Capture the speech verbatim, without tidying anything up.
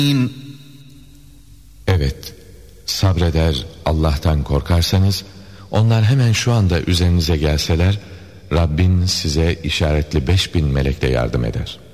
Evet, sabreder, Allah'tan korkarsanız, onlar hemen şu anda üzerinize gelseler, Rabbin size işaretli beş bin melekle yardım eder.